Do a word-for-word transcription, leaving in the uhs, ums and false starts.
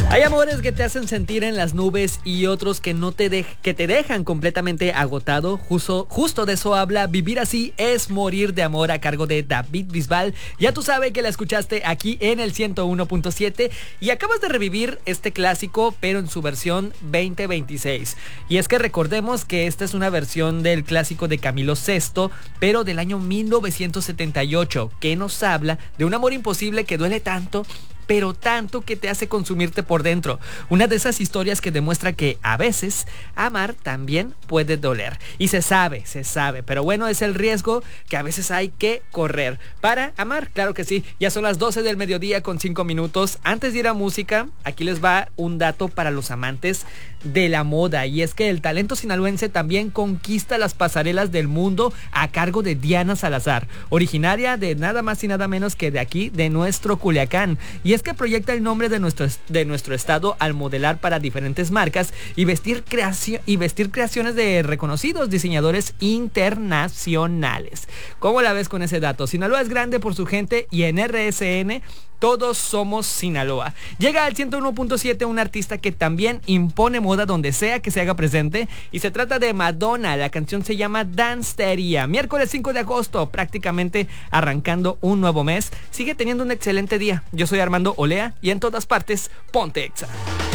Hay amores que te hacen sentir en las nubes y otros que no te de que te dejan completamente agotado. Justo, justo de eso habla Vivir así es morir de amor, a cargo de David Bisbal. Ya tú sabes que la escuchaste aquí en el ciento uno punto siete y acabas de revivir este clásico, pero en su versión veinte veintiséis. Y es que recordemos que esta es una versión del clásico de Camilo Sesto, pero del año mil novecientos setenta y ocho, que nos habla de un amor imposible que duele tanto, pero tanto que te hace consumirte por dentro. Una de esas historias que demuestra que a veces amar también puede doler. Y se sabe, se sabe, pero bueno, es el riesgo que a veces hay que correr para amar, claro que sí. Ya son las doce del mediodía con cinco minutos. Antes de ir a música, aquí les va un dato para los amantes de la moda, y es que el talento sinaloense también conquista las pasarelas del mundo a cargo de Diana Salazar, originaria de nada más y nada menos que de aquí, de nuestro Culiacán. Y es que proyecta el nombre de nuestro, de nuestro estado al modelar para diferentes marcas y vestir, creación, y vestir creaciones de reconocidos diseñadores internacionales. ¿Cómo la ves con ese dato? Sinaloa es grande por su gente y en R S N todos somos Sinaloa. Llega al ciento uno punto siete un artista que también impone moda donde sea que se haga presente, y se trata de Madonna. La canción se llama Danceteria. Miércoles cinco de agosto, prácticamente arrancando un nuevo mes. Sigue teniendo un excelente día. Yo soy Armando Olea y en todas partes, ponte Exa.